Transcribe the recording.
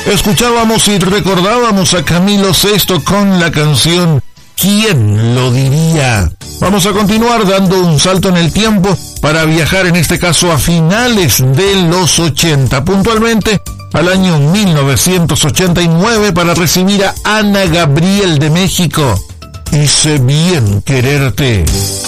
Escuchábamos y recordábamos a Camilo VI con la canción ¿Quién lo diría? Vamos a continuar dando un salto en el tiempo para viajar en este caso a finales de los 80, puntualmente al año 1989 para recibir a Ana Gabriel de México. Hice bien quererte.